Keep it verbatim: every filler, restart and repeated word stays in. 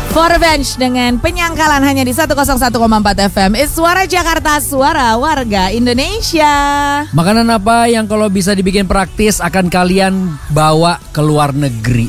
For Revenge dengan Penyangkalan hanya di seratus satu koma empat F M. Is Suara Jakarta, suara warga Indonesia. Makanan apa yang kalau bisa dibikin praktis akan kalian bawa ke luar negeri?